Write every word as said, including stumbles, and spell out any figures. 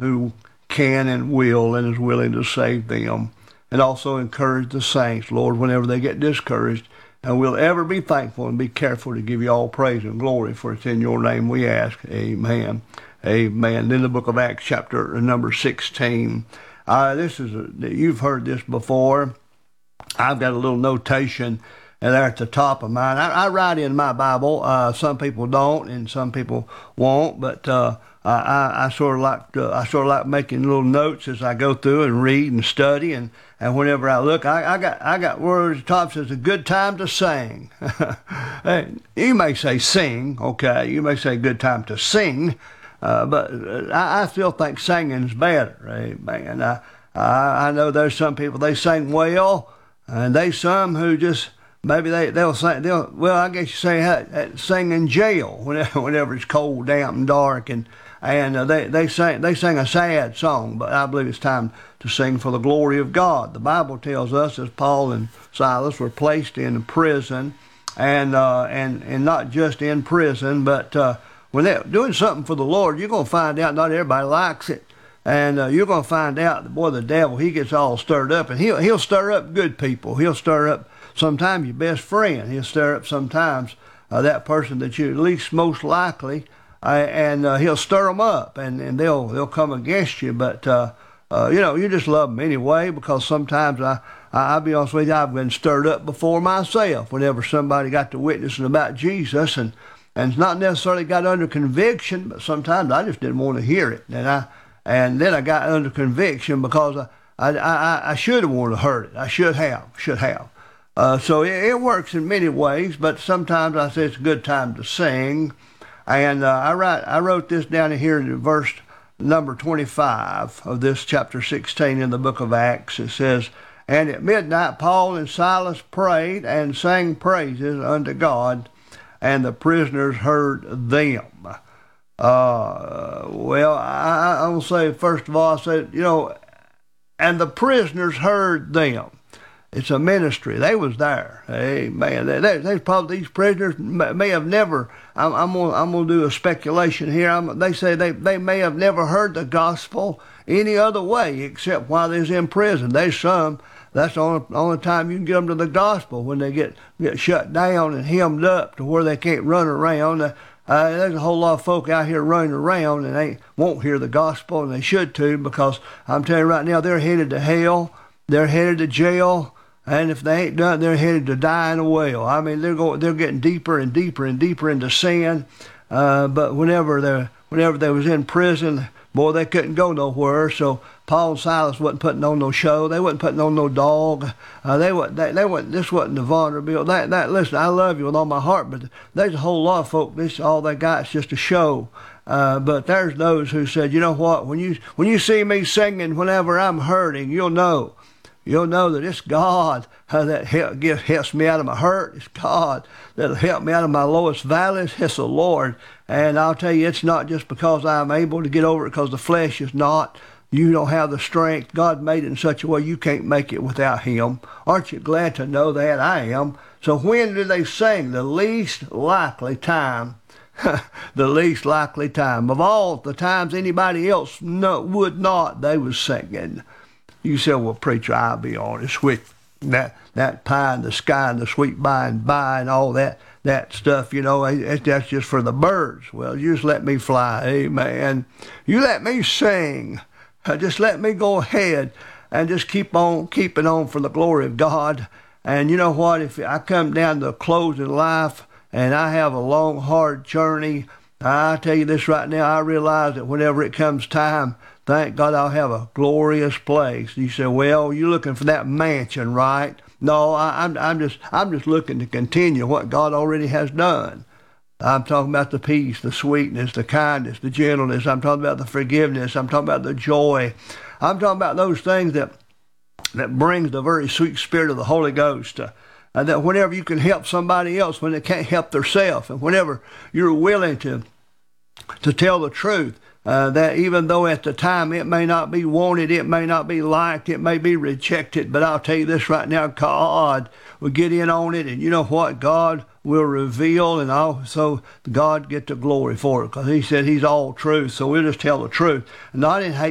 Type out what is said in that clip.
who can and will and is willing to save them. And also encourage the saints, Lord, whenever they get discouraged. And we'll ever be thankful and be careful to give you all praise and glory, for it's in your name we ask. Amen. Amen. Then the book of Acts, chapter number sixteen. Uh, this is a, you've heard this before. I've got a little notation there at the top of mine. I, I write in my Bible. Uh, some people don't, and some people won't. But uh, I, I, I sort of like to, I sort of like making little notes as I go through and read and study. And, and whenever I look, I, I got I got words at the top says a good time to sing. Hey, you may say sing, okay? You may say good time to sing. Uh, but I, I still think singing's better, amen. I, I, I know there's some people, they sing well, and there's some who just, maybe they, they'll sing, they'll, well, I guess you say, uh, sing in jail whenever, whenever it's cold, damp, and dark, and, and uh, they, they, sing, they sing a sad song, but I believe it's time to sing for the glory of God. The Bible tells us, as Paul and Silas were placed in prison, and, uh, and, and not just in prison, but uh, when they're doing something for the Lord, you're going to find out not everybody likes it. And uh, you're going to find out that, boy, the devil, he gets all stirred up. And he'll, he'll stir up good people. He'll stir up sometimes your best friend. He'll stir up sometimes uh, that person that you at least most likely, uh, and uh, he'll stir them up. And, and they'll they'll come against you. But, uh, uh, you know, you just love them anyway, because sometimes, I, I, I'll be honest with you, I've been stirred up before myself whenever somebody got to witnessing about Jesus. And And it's not necessarily got under conviction, but sometimes I just didn't want to hear it. And I, and then I got under conviction because I, I, I, I should have wanted to heard it. I should have, should have. Uh, so it, it works in many ways, but sometimes I say it's a good time to sing. And uh, I write, I wrote this down here in verse number twenty-five of this chapter sixteen in the book of Acts. It says, "And at midnight Paul and Silas prayed and sang praises unto God, and the prisoners heard them." Uh, well, I, I will say, first of all, I said, you know, and the prisoners heard them. It's a ministry. They was there. Amen. They, they, they probably, these prisoners may, may have never, I'm, I'm going I'm gonna do a speculation here. I'm, they say they, they may have never heard the gospel any other way except while they was in prison. There's some, that's the only, only time you can get them to the gospel, when they get, get shut down and hemmed up to where they can't run around. Uh, uh, there's a whole lot of folk out here running around and they won't hear the gospel, and they should too, because I'm telling you right now, they're headed to hell, they're headed to jail, and if they ain't done, they're headed to die in a well. I mean, they're going, they're getting deeper and deeper and deeper into sin. Uh, but whenever they, whenever they was in prison, boy, they couldn't go nowhere. So Paul and Silas wasn't putting on no show. They wasn't putting on no dog. Uh, they wasn't. They, they wasn't. This wasn't the vulnerability. That that. Listen, I love you with all my heart, but there's a whole lot of folk. This all they got is just a show. Uh, but there's those who said, you know what? When you when you see me singing, whenever I'm hurting, you'll know. You'll know that it's God uh, that help, gives, helps me out of my hurt. It's God that'll help me out of my lowest valleys. It's the Lord. And I'll tell you, it's not just because I'm able to get over it, because the flesh is not. You don't have the strength. God made it in such a way you can't make it without Him. Aren't you glad to know that? I am. So when do they sing? The least likely time. The least likely time. Of all the times anybody else no, would not, they was singing. You say, well, preacher, I'll be honest with you. That, that pie in the sky and the sweet by and by and all that that stuff, you know, it, that's just for the birds. Well, you just let me fly, amen. You let me sing. Just let me go ahead and just keep on keeping on for the glory of God. And you know what? If I come down to the close of life and I have a long, hard journey, I tell you this right now, I realize that whenever it comes time, thank God I'll have a glorious place. You say, well, you're looking for that mansion, right? No, I, I'm, I'm just I'm just looking to continue what God already has done. I'm talking about the peace, the sweetness, the kindness, the gentleness. I'm talking about the forgiveness. I'm talking about the joy. I'm talking about those things that that brings the very sweet spirit of the Holy Ghost. Uh, and that whenever you can help somebody else when they can't help themselves, and whenever you're willing to to tell the truth, uh, that even though at the time it may not be wanted, it may not be liked, it may be rejected, but I'll tell you this right now, God will get in on it, and you know what? God will reveal, and also God get the glory for it, because He said He's all truth, so we'll just tell the truth. Not in hate.